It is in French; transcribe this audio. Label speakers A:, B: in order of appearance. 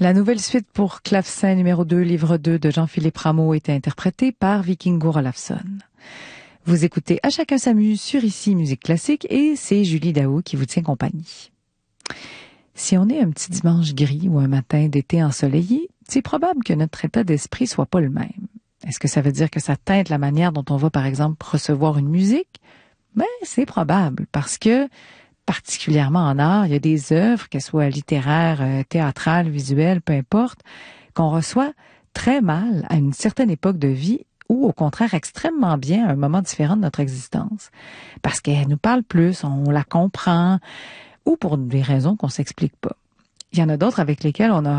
A: La nouvelle suite pour clavecin numéro 2, livre 2 de Jean-Philippe Rameau était interprétée par Vikingur Olafsson. Vous écoutez À chacun s'amuse sur Ici Musique Classique et c'est Julie Daou qui vous tient compagnie. Si on est un petit dimanche gris ou un matin d'été ensoleillé, c'est probable que notre état d'esprit soit pas le même. Est-ce que ça veut dire que ça teinte la manière dont on va, par exemple, recevoir une musique? Ben, c'est probable parce que particulièrement en art, il y a des œuvres, qu'elles soient littéraires, théâtrales, visuelles, peu importe, qu'on reçoit très mal à une certaine époque de vie ou au contraire extrêmement bien à un moment différent de notre existence. Parce qu'elle nous parle plus, on la comprend, ou pour des raisons qu'on s'explique pas. Il y en a d'autres avec lesquelles on a